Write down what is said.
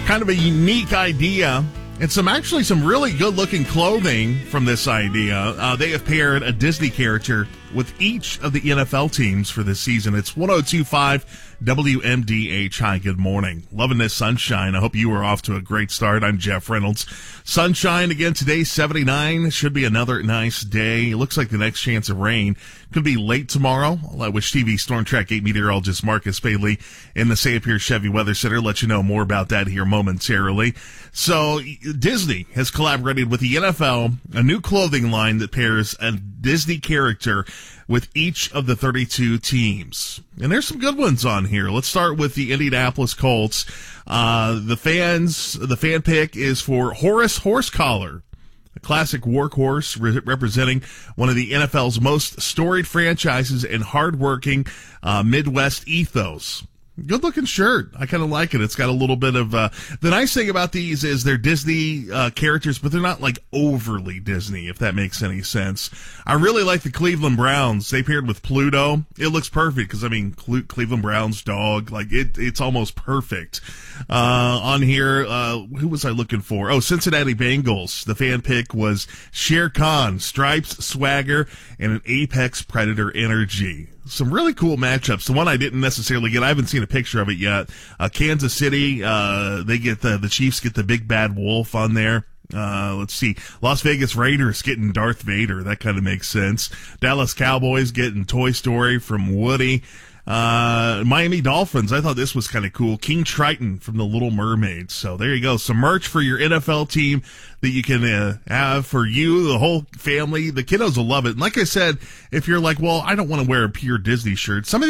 Kind of a unique idea. And some really good-looking clothing from this idea. They have paired a Disney character with each of the NFL teams for this season. It's 102.5 WMDH. Hi, good morning. Loving this sunshine. I hope you are off to a great start. I'm Jeff Reynolds. Sunshine again today, 79. Should be another nice day. It looks like the next chance of rain could be late tomorrow. I wish TV Storm Track 8 meteorologist Marcus Bailey in the St. Pierre Chevy Weather Center let you know more about that here momentarily. So Disney has collaborated with the NFL, a new clothing line that pairs a Disney character with each of the 32 teams. And there's some good ones on here. Let's start with the Indianapolis Colts. The fan pick is for Horace Horsecollar, a classic workhorse representing one of the NFL's most storied franchises and hardworking Midwest ethos. Good looking shirt. I kind of like it. It's got a little bit of, the nice thing about these is they're Disney, characters, but they're not like overly Disney, if that makes any sense. I really like the Cleveland Browns. They paired with Pluto. It looks perfect because, I mean, Cleveland Browns dog, like it's almost perfect. On here, who was I looking for? Oh, Cincinnati Bengals. The fan pick was Shere Khan, stripes, swagger, and an apex predator energy. Some really cool matchups. The one I didn't necessarily get, I haven't seen a picture of it yet. Kansas City, they get the Chiefs get the big bad wolf on there. Let's see. Las Vegas Raiders getting Darth Vader. That kind of makes sense. Dallas Cowboys getting Toy Story from Woody. Miami Dolphins, I thought this was kind of cool. King Triton from The Little Mermaid. So there you go. Some merch for your NFL team that you can have for you, the whole family. The kiddos will love it. And like I said, if you're like, well, I don't want to wear a pure Disney shirt, some of